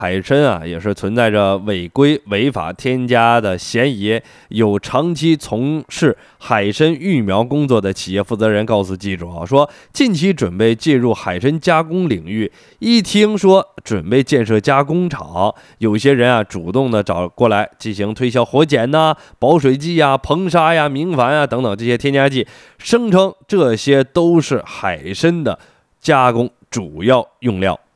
海参啊，也是存在着违规违法添加的嫌疑。有长期从事海参育苗工作的企业负责人告诉记者说，近期准备进入海参加工领域，一听说准备建设加工厂，有些人啊主动的找过来进行推销活检呐、保水剂呀、硼砂呀、明矾呀等等这些添加剂，声称这些都是海参的加工主要用料。